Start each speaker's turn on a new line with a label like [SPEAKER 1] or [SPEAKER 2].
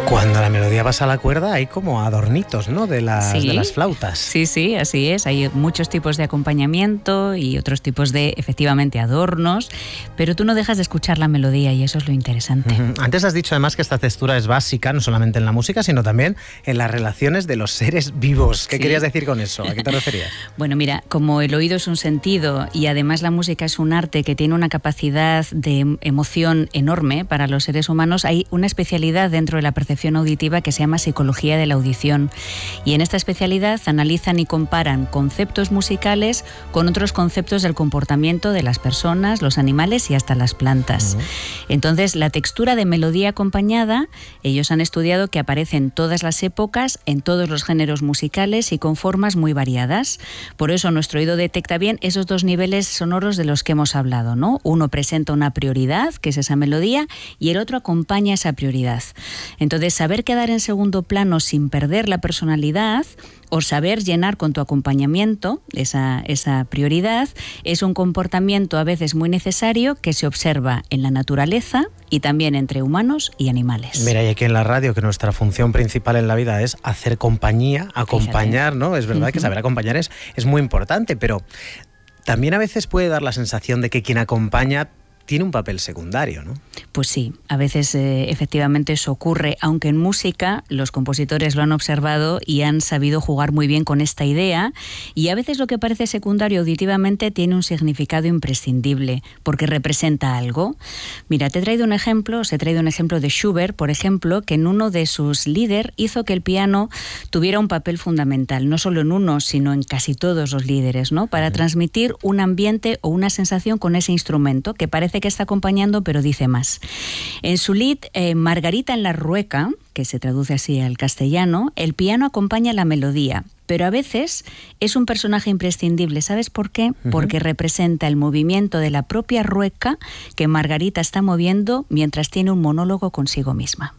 [SPEAKER 1] Cuando la melodía pasa a la cuerda hay como adornitos, ¿no? De las flautas.
[SPEAKER 2] Sí, así es. Hay muchos tipos de acompañamiento y otros tipos de, efectivamente, adornos, pero tú no dejas de escuchar la melodía y eso es lo interesante.
[SPEAKER 1] Antes has dicho además que esta textura es básica, no solamente en la música, sino también en las relaciones de los seres vivos. ¿Qué querías decir con eso? ¿A qué te referías?
[SPEAKER 2] Bueno, mira, como el oído es un sentido y además la música es un arte que tiene una capacidad de emoción enorme para los seres humanos, hay una especialidad dentro de la percepción auditiva que se llama psicología de la audición, y en esta especialidad analizan y comparan conceptos musicales con otros conceptos del comportamiento de las personas, los animales y hasta las plantas. Entonces, la textura de melodía acompañada, ellos han estudiado que aparece en todas las épocas, en todos los géneros musicales y con formas muy variadas. Por eso nuestro oído detecta bien esos dos niveles sonoros de los que hemos hablado, ¿no? Uno presenta una prioridad, que es esa melodía, y el otro acompaña esa prioridad. Entonces, saber quedar en segundo plano sin perder la personalidad o saber llenar con tu acompañamiento esa prioridad es un comportamiento a veces muy necesario que se observa en la naturaleza y también entre humanos y animales.
[SPEAKER 1] Mira, y aquí en la radio, que nuestra función principal en la vida es hacer compañía, acompañar, ¿no? Es verdad que saber acompañar es muy importante, pero también a veces puede dar la sensación de que quien acompaña tiene un papel secundario, ¿no?
[SPEAKER 2] Pues sí, a veces efectivamente eso ocurre, aunque en música los compositores lo han observado y han sabido jugar muy bien con esta idea, y a veces lo que parece secundario auditivamente tiene un significado imprescindible, porque representa algo. Mira, os he traído un ejemplo de Schubert, por ejemplo, que en uno de sus Lieder hizo que el piano tuviera un papel fundamental, no solo en uno, sino en casi todos los líderes, ¿no? Para transmitir un ambiente o una sensación con ese instrumento que parece que está acompañando, pero dice más. En su Lied Margarita en la Rueca, que se traduce así al castellano, el piano acompaña la melodía, pero a veces es un personaje imprescindible. ¿Sabes por qué? Porque representa el movimiento de la propia rueca que Margarita está moviendo mientras tiene un monólogo consigo misma.